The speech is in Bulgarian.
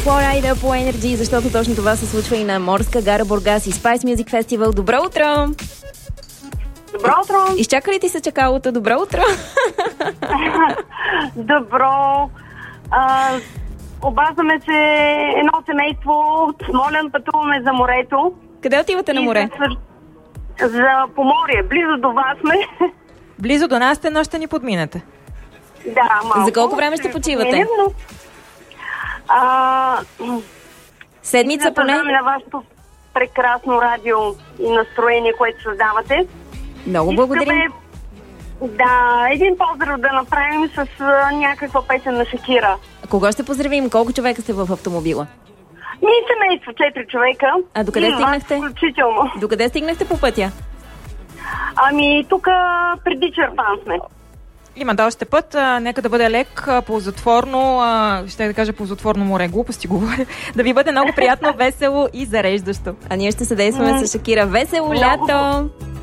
Флорайда по Energy, защото точно това се случва и на Морска гара Бургас и Spice Music Festival. Добро утро! Добро утро! Изчака ли ти се чакалото? Добро утро! Добро! Обаждаме се едно семейство от Смолян, пътуваме за морето. Къде отивате на море? За Поморие, близо до вас сме. Близо до нас сте, но ще ни подминете. Да, малко. За колко време ще почивате? Седмица поне? На вашето прекрасно радио и настроение, което създавате. Много благодарим. Да, един поздрав да направим с някаква песен на Шакира. Кого ще поздравим? Колко човека сте в автомобила? Ние семейство, 4 човека. А докъде стигнахте? Включително. Докъде стигнахте по пътя? Тук преди Чирпан сме. Има да още път, нека да бъде лек, ползотворно, ще да кажа ползотворно море, глупости говоря, да ви бъде много приятно, весело и зареждащо. А ние ще съдействаме с Шакира. Весело лято!